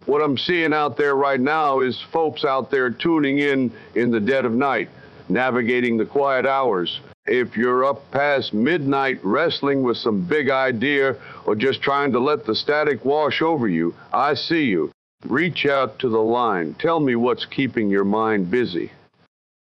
What I'm seeing out there right now is folks out there tuning in the dead of night, navigating the quiet hours. If you're up past midnight wrestling with some big idea or just trying to let the static wash over you, I see you. Reach out to the line. Tell me what's keeping your mind busy.